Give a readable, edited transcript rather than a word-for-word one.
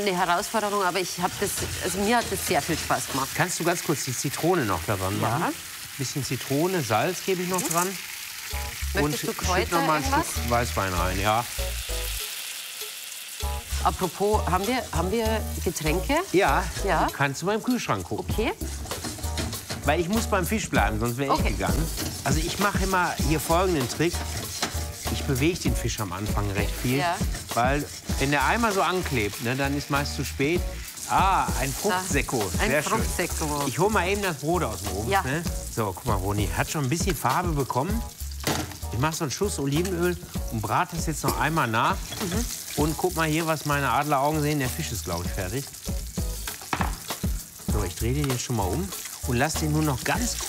eine Herausforderung, aber ich habe das, also mir hat das sehr viel Spaß gemacht. Kannst du ganz kurz die Zitrone noch daran machen? Ja. Bisschen Zitrone, Salz gebe ich noch dran. Möchtest du Kräuter, noch mal ein irgendwas? Stück Weißwein rein, ja. Apropos, haben wir Getränke? Ja, Ja. kannst du mal im Kühlschrank gucken. Okay. Weil ich muss beim Fisch bleiben, sonst wäre Okay. ich gegangen. Also ich mache immer hier folgenden Trick. Ich bewege den Fisch am Anfang recht viel. Ja. Weil wenn der einmal so anklebt, ne, dann ist meist zu spät. Ah, ein Fruchtsekko. Ein Sehr schön. Fruchtsekko. Ich hole mal eben das Brot aus dem Ofen. Ja. Ne? So, guck mal, Roni, hat schon ein bisschen Farbe bekommen. Ich mache so einen Schuss Olivenöl und brate das jetzt noch einmal nach. Und guck mal hier, was meine Adleraugen sehen. Der Fisch ist, glaube ich, fertig. So, ich drehe den jetzt schon mal um und lasse den nur noch ganz